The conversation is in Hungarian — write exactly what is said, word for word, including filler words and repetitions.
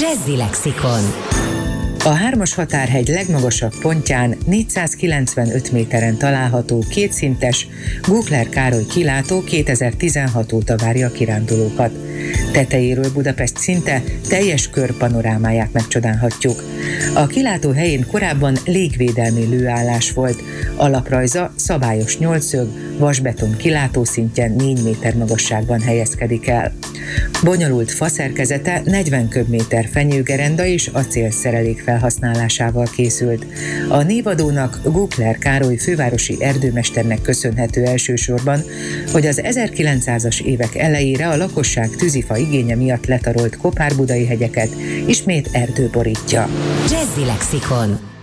Jazzy Lexikon. A Hármas Határhegy legmagasabb pontján négyszázkilencvenöt méteren található kétszintes Gukler Károly kilátó kétezer-tizenhat óta várja a kirándulókat. Tetejéről Budapest szinte teljes körpanorámáját megcsodálhatjuk. A kilátó helyén korábban légvédelmi lőállás volt, alaprajza szabályos nyolcszög, vasbeton kilátószintjen négy méter magasságban helyezkedik el. Bonyolult faszerkezete negyven köbméter fenyőgerenda és acélszerelék felhasználásával készült. A névadónak, Gukler Károly fővárosi erdőmesternek köszönhető elsősorban, hogy az ezerkilencszázas évek elejére a lakosság tűzifa igénye miatt letarolt kopárbudai hegyeket ismét erdő borítja. Jazzy Lexikon.